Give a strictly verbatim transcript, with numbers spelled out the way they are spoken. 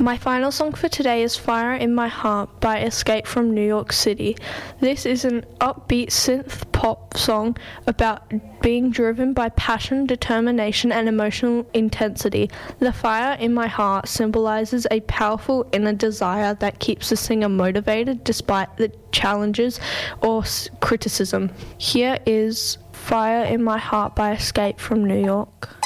My final song for today is Fire in My Heart by Escape from New York City. This is an upbeat synth pop song about being driven by passion, determination, and emotional intensity. The fire in my heart symbolizes a powerful inner desire that keeps the singer motivated despite the challenges or criticism. Here is Fire in My Heart by Escape from New York.